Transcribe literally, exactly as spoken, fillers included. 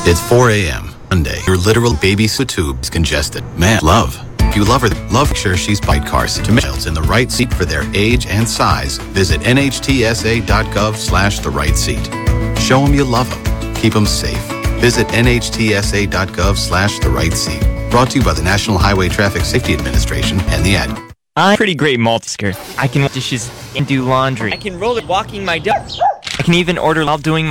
It's four a m Monday. Your literal baby tube is congested. Man, love. If you love her, love make sure she's bite car seat to males in the right seat for their age and size. Visit nhtsa.gov slash the right seat. Show them you love them. Keep them safe. Visit nhtsa.gov slash the right seat. Brought to you by the National Highway Traffic Safety Administration and the ad. I'm pretty great multi-skirt. I can wash dishes and do laundry. I can roller walking my dog. I can even order while doing